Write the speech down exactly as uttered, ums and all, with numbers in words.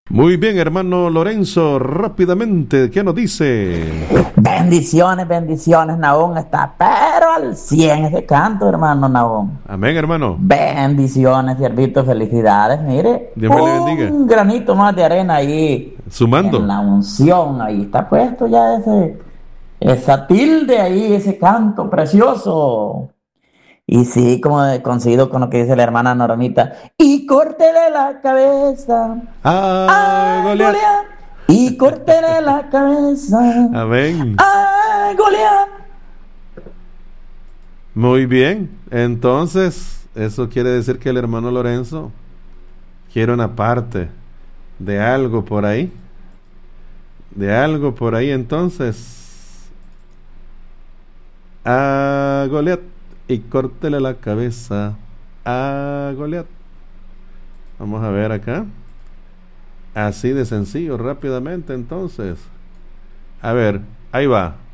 Muy bien, hermano Lorenzo, rápidamente, ¿qué nos dice? Bendiciones, bendiciones, Nahón está pero al cien ese canto, hermano Nahón. Amén, hermano. Bendiciones, siervito, felicidades. Mire, Dios me le bendiga. un granito más de arena ahí Sumando. en la unción, ahí está puesto ya ese, esa tilde ahí, ese canto precioso. Y sí, como coincido con lo que dice la hermana Normita, y córtele la cabeza ¡Ah, a Goliat! Goliat, y córtele la cabeza Amén. a Goliat. Muy bien, entonces, eso quiere decir que el hermano Lorenzo quiere una parte de algo por ahí. De algo por ahí, entonces. A Goliat y córtele la cabeza a Goliat. Vamos a ver acá. Así de sencillo, rápidamente, entonces. A ver, ahí va.